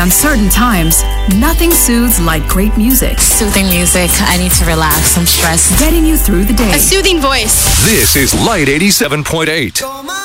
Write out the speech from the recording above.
uncertain times, nothing soothes like great music. Soothing music. I need to relax. I'm stressed. Getting you through the day. A soothing voice. This is Light 87.8.